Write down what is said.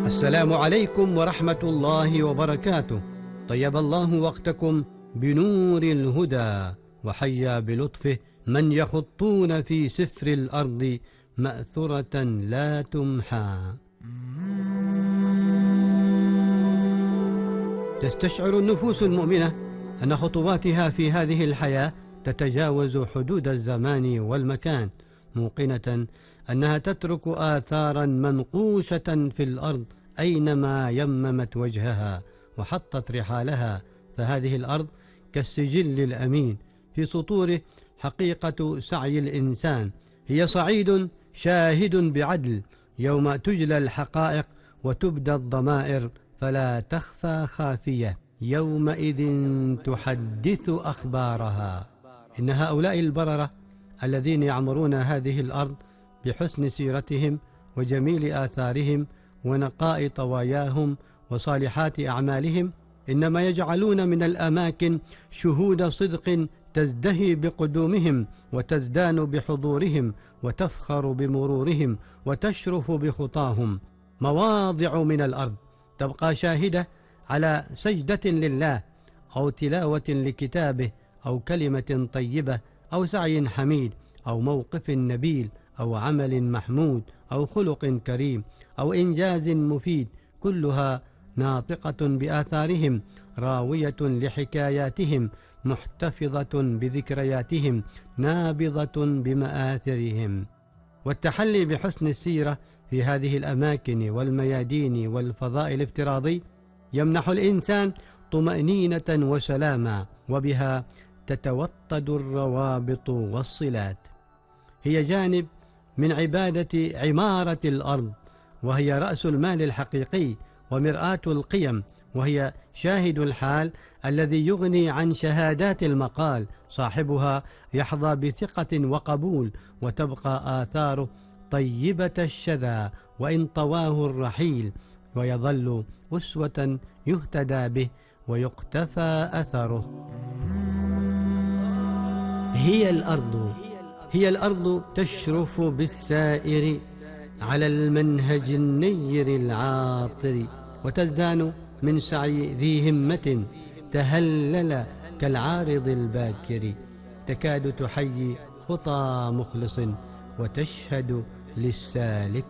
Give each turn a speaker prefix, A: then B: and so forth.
A: السلام عليكم ورحمة الله وبركاته. طيب الله وقتكم بنور الهدى، وحيا بلطفه من يخطون في سفر الأرض مأثرة لا تمحى. تستشعر النفوس المؤمنة أن خطواتها في هذه الحياة تتجاوز حدود الزمان والمكان، موقنة أنها تترك آثارا منقوشة في الأرض أينما يممت وجهها وحطت رحالها. فهذه الأرض كالسجل الأمين في سطوره حقيقة سعي الإنسان، هي صعيد شاهد بعدل يوم تجلى الحقائق وتبدى الضمائر، فلا تخفى خافية يومئذ تحدث أخبارها. إن هؤلاء البررة الذين يعمرون هذه الأرض بحسن سيرتهم وجميل آثارهم ونقاء طواياهم وصالحات أعمالهم إنما يجعلون من الأماكن شهود صدق تزدهي بقدومهم وتزدان بحضورهم وتفخر بمرورهم وتشرف بخطاهم. مواضع من الأرض تبقى شاهدة على سجدة لله أو تلاوة لكتابه أو كلمة طيبة أو سعي حميد أو موقف نبيل أو عمل محمود أو خلق كريم أو إنجاز مفيد، كلها ناطقة بآثارهم، راوية لحكاياتهم، محتفظة بذكرياتهم، نابضة بمآثرهم. والتحلي بحسن السيرة في هذه الأماكن والميادين والفضاء الافتراضي يمنح الإنسان طمأنينة وسلاما، وبها تتوطد الروابط والصلات. هي جانب من عبادة عمارة الأرض، وهي رأس المال الحقيقي ومرآة القيم، وهي شاهد الحال الذي يغني عن شهادات المقال. صاحبها يحظى بثقة وقبول، وتبقى آثاره طيبة الشذا وإن طواه الرحيل، ويظل أسوة يهتدى به ويقتفى أثره. هي الأرض تشرف بالسائر على المنهج النير العاطر، وتزدان من سعي ذي همة تهلل كالعارض الباكر، تكاد تحيي خطى مخلص وتشهد للسالك